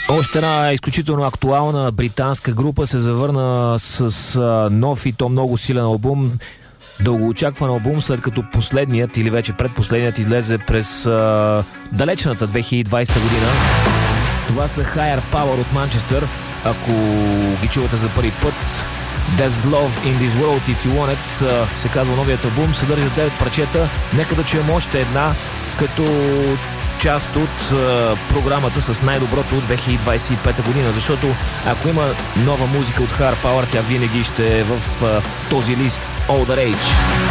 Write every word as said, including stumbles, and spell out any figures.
Още една изключително актуална британска група се завърна с а, нов и то много силен албум. Дългоочакван албум, след като последният или вече предпоследният излезе през а, далечната две хиляди и двадесета година. Това са Higher Power от Манчестър. Ако ги чувате за първи път, There's Love in This World If You Want It се казва новият албум, съдържа девет парчета. Нека да чуем още една като част от а, програмата с най-доброто от две хиляди двадесет и пета година, защото ако има нова музика от Higher Power, тя винаги ще е в а, този лист Older Age.